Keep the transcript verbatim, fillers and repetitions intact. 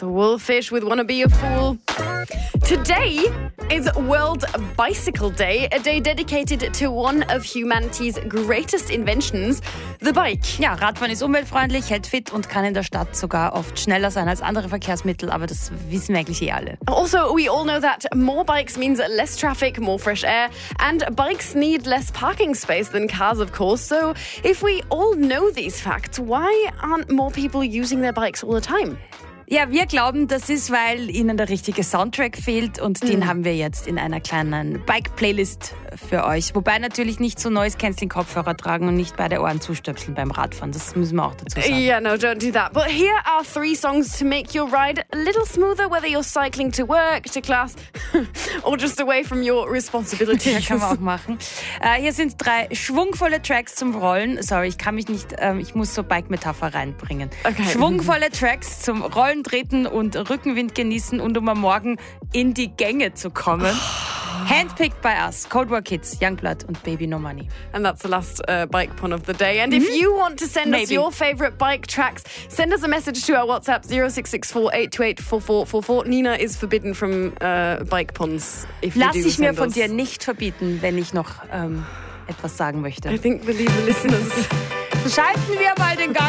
That's Wolfish with Wanna Be a Fool. Today is World Bicycle Day, a day dedicated to one of humanity's greatest inventions, the bike. Ja, Radfahren ist umweltfreundlich, hält fit und kann in der Stadt sogar oft schneller sein als andere Verkehrsmittel, aber das wissen wir eigentlich eh alle. Also, we all know that more bikes means less traffic, more fresh air, and bikes need less parking space than cars, of course. So, if we all know these facts, why aren't more people using their bikes all the time? Ja, wir glauben, das ist, weil ihnen der richtige Soundtrack fehlt und den haben wir jetzt in einer kleinen Bike-Playlist für euch. Wobei natürlich nicht so Noise Cancelling Kopfhörer tragen und nicht beide Ohren zustöpseln beim Radfahren. Das müssen wir auch dazu sagen. Yeah, no, don't do that. But here are three songs to make your ride a little smoother, whether you're cycling to work, to class, or just away from your responsibilities. Ja, kann man auch machen. Äh, hier sind drei schwungvolle Tracks zum Rollen. Sorry, ich kann mich nicht, ähm, ich muss so Bike-Metapher reinbringen. Okay. Schwungvolle Tracks zum Rollen, Treten und Rückenwind genießen und um am Morgen in die Gänge zu kommen. Handpicked by us, Cold War Kids, Youngblood und Baby No Money. And that's the last uh, bike pun of the day. And if you want to send Maybe. us your favourite bike tracks, send us a message to our WhatsApp zero six six four eight two eight four four four four. Nina is forbidden from uh, bike puns. If you Lass do ich mir send von us. dir nicht verbieten, wenn ich noch ähm, etwas sagen möchte. I think the liebe listeners. Schalten wir mal den Gang